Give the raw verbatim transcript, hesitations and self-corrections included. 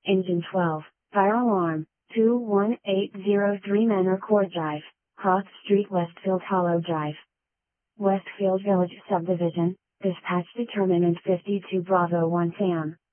Engine twelve, Fire Alarm, two one eight zero three Manor Court Drive, Cross Street, Westfield Hollow Drive. Westfield Village Subdivision, dispatch determinant fifty-two Bravo one Sam.